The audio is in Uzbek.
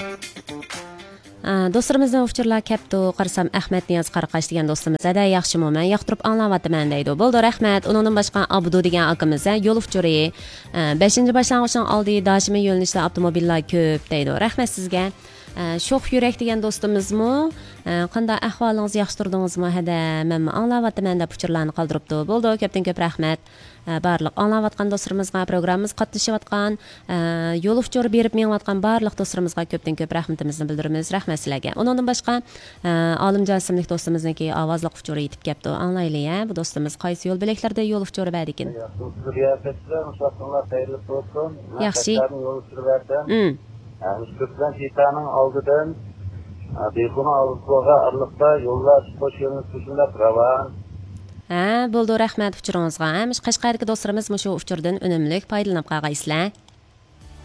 Dostlarımızdan uçurlar kəpdi, qarasam Əhməd Niyaz Qaraqaş degan dostumuz da yaxşımı mən yaxtırıb anlavatman deydi. Boldu rəhmət. Onundan başqa Abdu degan akımız yo'l uçuri 5-ci başlanğıçın aldığı daşıma yönlüşdə avtomobillər köp deydi. Rəhmət sizə. Şox yürək degan dostumuzmu? Qanday ahvolingizni yaxshi turdingizmi? Hada men anlavatman deb uçurlarni qoldiribdi. Boldu, köpdən köp rəhmət. Barlıq anlavatqan dostlarımızga programmamiz qatnashayotgan, yo'l uçur berib mengayotgan barlıq dostlarımızga köpdən köp rəhmətimizni bildirimiz. Rəhmət sizlarga. Onundan başqa Alimjon ismli dostumuzniki ovozliq uçuri yetib kelibdi. Anglayli, bu dostumuz qaysi yo'l belaklarda yo'l uçuri bor ekan? Yaxshi. Üsküp'ten Çiğda'nın aldıdan Beykunu Avrupaga arlıqda yollar hoş yolunuz kuşunda pravan. Bo'ldi, rahmat uchuringizga. Qashqardagi do'stlarimiz shu uchurdan unumli foydalanib qolgaysizlar.